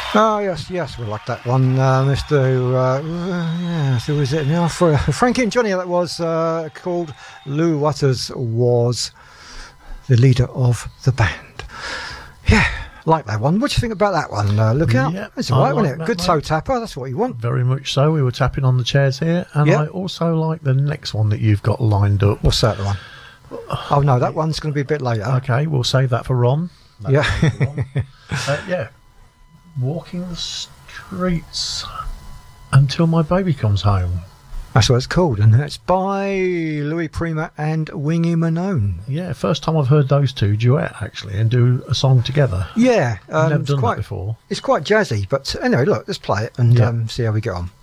Oh, yes, we like that one, Mr. Yes, who is it now? For Frankie and Johnny, that was called Lou Waters was the leader of the band. Yeah, like that one. What do you think about that one? Look out. Yeah, It's all right, like wasn't it? that, Good mate. toe tapper, that's what you want. Very much so. We were tapping on the chairs here, and Yep. I also like the next one that you've got lined up. What's that one? Oh, no, that one's going to be a bit later. Okay, we'll save that for Ron. Yeah. Yeah. Walking the streets until my baby comes home. That's what it's called, and it's by Louis Prima and Wingy Manone. Yeah, first time I've heard those two duet, actually, and do a song together. Yeah. Never it's done quite, that before. It's quite jazzy, but anyway, look, let's play it and Yeah. see how we get on.